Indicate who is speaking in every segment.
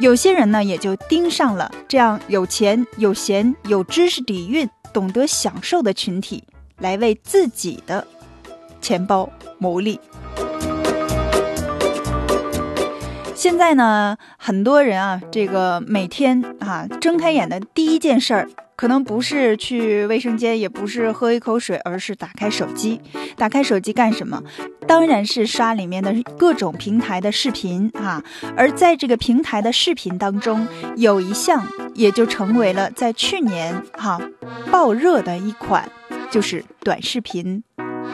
Speaker 1: 有些人呢也就盯上了这样有钱有闲有知识底蕴懂得享受的群体，来为自己的钱包谋利。现在呢，很多人啊，这个每天睁开眼的第一件事儿，可能不是去卫生间，也不是喝一口水，而是打开手机。打开手机干什么？当然是刷里面的各种平台的视频啊。而在这个平台的视频当中，有一项也就成为了在去年爆热的一款，就是短视频，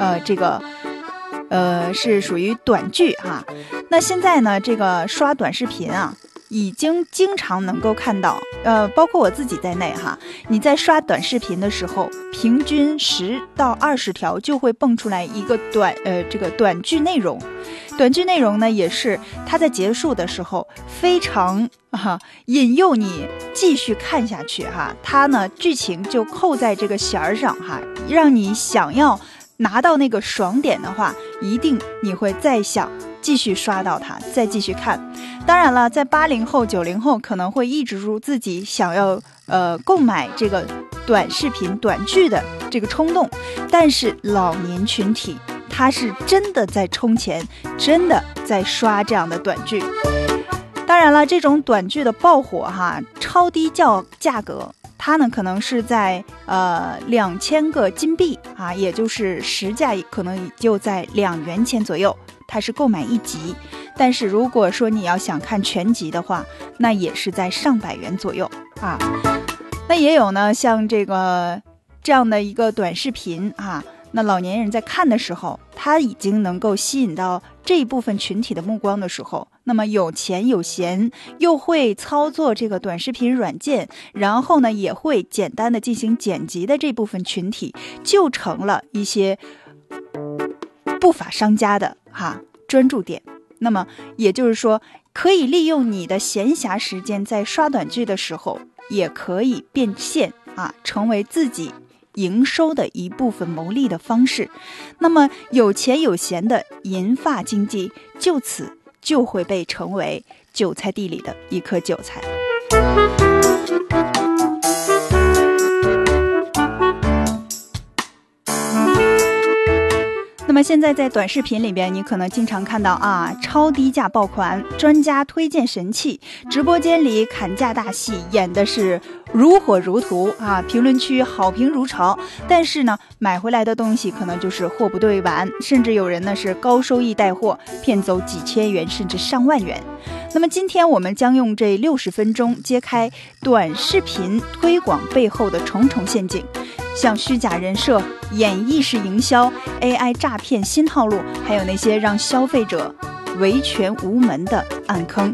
Speaker 1: 是属于短剧哈。那现在呢，这个刷短视频啊，已经经常能够看到，包括我自己在内哈，你在刷短视频的时候，平均10到20条就会蹦出来一个短剧内容。短剧内容呢，也是它在结束的时候非常引诱你继续看下去哈。它呢剧情就扣在这个弦儿上哈，让你想要拿到那个爽点的话，一定你会再想继续刷到它，再继续看。当然了，在80后、90后可能会抑制住自己想要购买这个短视频、短剧的这个冲动，但是老年群体他是真的在充钱，真的在刷这样的短剧。当然了，这种短剧的爆火超低价格。它呢可能是在2000个金币也就是实价可能也就在2元钱左右，它是购买1集。但是如果说你要想看全集的话，那也是在上百元左右啊。那也有呢像这样的一个短视频那老年人在看的时候，他已经能够吸引到这一部分群体的目光的时候，那么有钱有闲又会操作这个短视频软件，然后呢也会简单的进行剪辑的这部分群体，就成了一些不法商家的专注点。那么也就是说，可以利用你的闲暇时间在刷短剧的时候，也可以变现成为自己营收的一部分牟利的方式。那么有钱有闲的银发经济就此就会被成为韭菜地里的一颗韭菜。那么现在在短视频里边，你可能经常看到超低价爆款，专家推荐神器，直播间里砍价大戏演的是如火如荼评论区好评如潮。但是呢，买回来的东西可能就是货不对版，甚至有人呢是高收益带货，骗走几千元甚至上万元。那么今天我们将用这60分钟揭开短视频推广背后的重重陷阱，像虚假人设、演绎式营销、AI 诈骗新套路，还有那些让消费者维权无门的暗坑。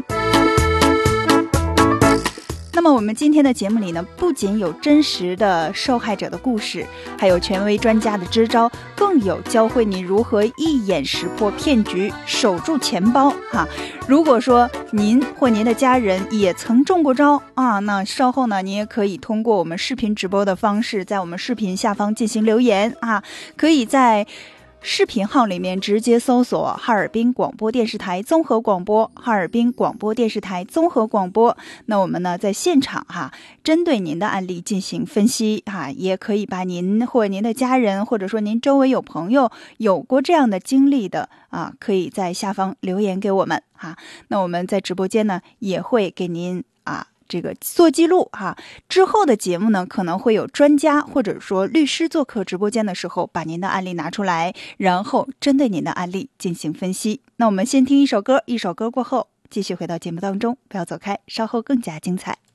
Speaker 1: 那么我们今天的节目里呢，不仅有真实的受害者的故事，还有权威专家的支招，更有教会你如何一眼识破骗局，守住钱包如果说您或您的家人也曾中过招那稍后呢，你也可以通过我们视频直播的方式，在我们视频下方进行留言可以在视频号里面直接搜索哈尔滨广播电视台综合广播，哈尔滨广播电视台综合广播。那我们呢在现场针对您的案例进行分析也可以把您或您的家人，或者说您周围有朋友有过这样的经历的可以在下方留言给我们那我们在直播间呢也会给您这个做记录之后的节目呢，可能会有专家或者说律师做客直播间的时候，把您的案例拿出来，然后针对您的案例进行分析。那我们先听一首歌，一首歌过后继续回到节目当中，不要走开，稍后更加精彩。